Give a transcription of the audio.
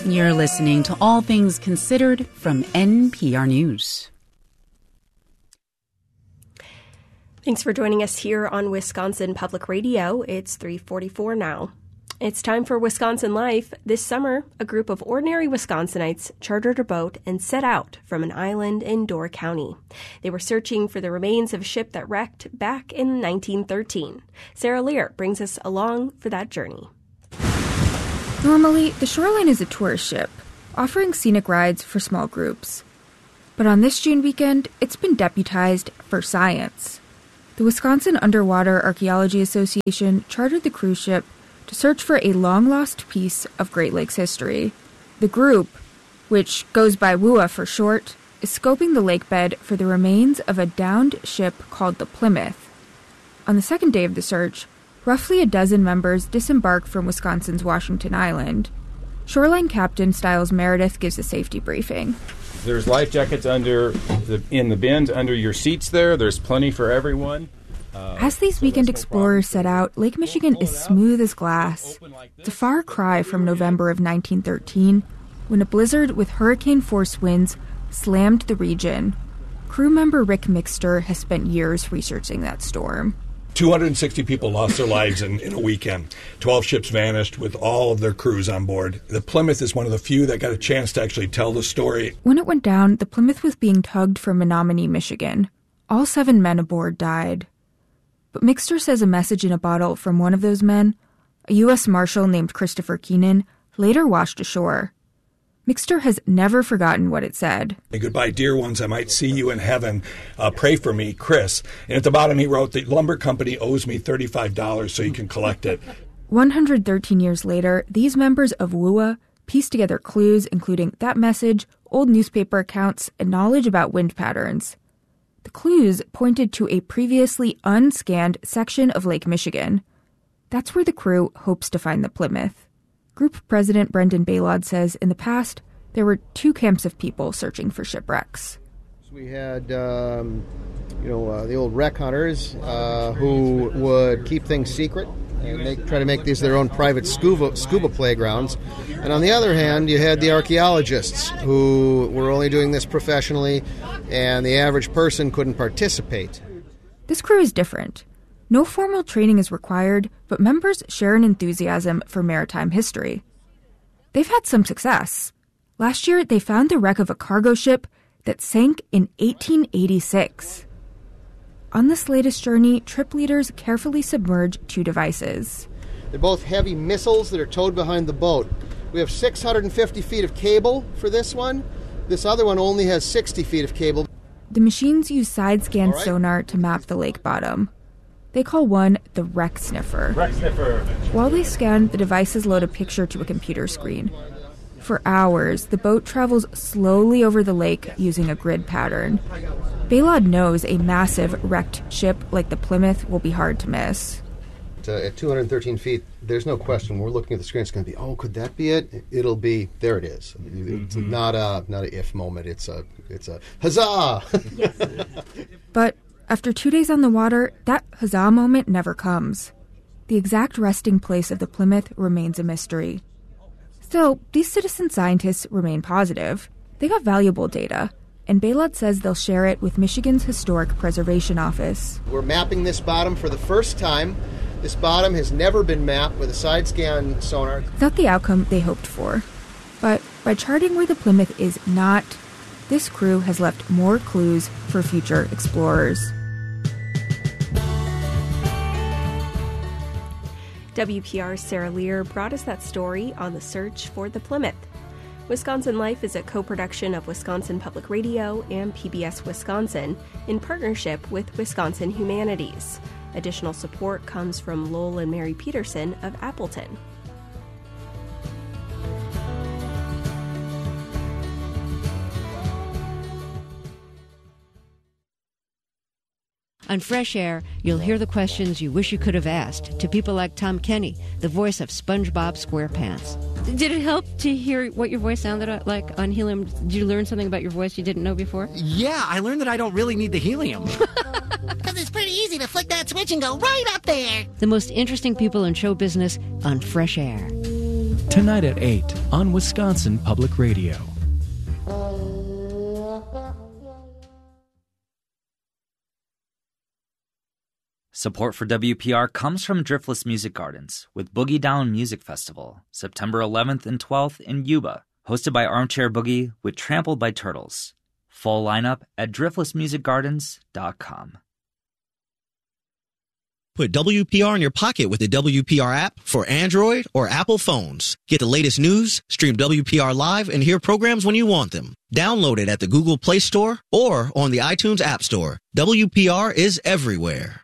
You're listening to All Things Considered from NPR News. Thanks for joining us here on Wisconsin Public Radio. It's 3:44 now. It's time for Wisconsin Life. This summer, a group of ordinary Wisconsinites chartered a boat and set out from an island in Door County. They were searching for the remains of a ship that wrecked back in 1913. Sarah Lear brings us along for that journey. Normally, the Shoreline is a tourist ship, offering scenic rides for small groups. But on this June weekend, it's been deputized for science. The Wisconsin Underwater Archaeology Association chartered the cruise ship to search for a long-lost piece of Great Lakes history. The group, which goes by WUA for short, is scoping the lakebed for the remains of a downed ship called the Plymouth. On the second day of the search, roughly a dozen members disembark from Wisconsin's Washington Island. Shoreline Captain Stiles Meredith gives a safety briefing. There's life jackets in the bins under your seats there. There's plenty for everyone. As these weekend explorers set out, Lake Michigan is smooth as glass. It's a far cry from November of 1913, when a blizzard with hurricane-force winds slammed the region. Crew member Rick Mixter has spent years researching that storm. 260 people lost their lives in a weekend. 12 ships vanished with all of their crews on board. The Plymouth is one of the few that got a chance to actually tell the story. When it went down, the Plymouth was being tugged from Menominee, Michigan. All 7 men aboard died. But Mixter says a message in a bottle from one of those men, a U.S. Marshal named Christopher Keenan, later washed ashore. Mixter has never forgotten what it said. Goodbye, dear ones. I might see you in heaven. Pray for me, Chris. And at the bottom he wrote, the lumber company owes me $35 so you can collect it. 113 years later, these members of WUA pieced together clues, including that message, old newspaper accounts, and knowledge about wind patterns. The clues pointed to a previously unscanned section of Lake Michigan. That's where the crew hopes to find the Plymouth. Group President Brendan Baylod says in the past, there were 2 camps of people searching for shipwrecks. We had, the old wreck hunters who would keep things secret and try to make these their own private scuba playgrounds. And on the other hand, you had the archaeologists who were only doing this professionally, and the average person couldn't participate. This crew is different. No formal training is required, but members share an enthusiasm for maritime history. They've had some success. Last year, they found the wreck of a cargo ship that sank in 1886. On this latest journey, trip leaders carefully submerge 2 devices. They're both heavy missiles that are towed behind the boat. We have 650 feet of cable for this one. This other one only has 60 feet of cable. The machines use side-scan sonar to map the lake bottom. They call one the wreck sniffer. While they scan, the devices load a picture to a computer screen. For hours, the boat travels slowly over the lake using a grid pattern. Baylod knows a massive wrecked ship like the Plymouth will be hard to miss. At 213 feet, there's no question. We're looking at the screen. It's going to be, oh, could that be it? It'll be, there it is. It's not a if moment. It's a huzzah! Yes. But after 2 days on the water, that huzzah moment never comes. The exact resting place of the Plymouth remains a mystery. Still, these citizen scientists remain positive. They got valuable data, and Baylod says they'll share it with Michigan's Historic Preservation Office. We're mapping this bottom for the first time. This bottom has never been mapped with a side-scan sonar. It's not the outcome they hoped for. But by charting where the Plymouth is not, this crew has left more clues for future explorers. WPR's Sarah Lear brought us that story on the search for the Plymouth. Wisconsin Life is a co-production of Wisconsin Public Radio and PBS Wisconsin in partnership with Wisconsin Humanities. Additional support comes from Lowell and Mary Peterson of Appleton. On Fresh Air, you'll hear the questions you wish you could have asked to people like Tom Kenny, the voice of SpongeBob SquarePants. Did it help to hear what your voice sounded like on helium? Did you learn something about your voice you didn't know before? Yeah, I learned that I don't really need the helium. Because it's pretty easy to flick that switch and go right up there. The most interesting people in show business on Fresh Air. tonight at 8 on Wisconsin Public Radio. Support for WPR comes from Driftless Music Gardens with Boogie Down Music Festival, September 11th and 12th in Yuba, hosted by Armchair Boogie with Trampled by Turtles. Full lineup at driftlessmusicgardens.com. Put WPR in your pocket with the WPR app for Android or Apple phones. Get the latest news, stream WPR live, and hear programs when you want them. Download it at the Google Play Store or on the iTunes App Store. WPR is everywhere.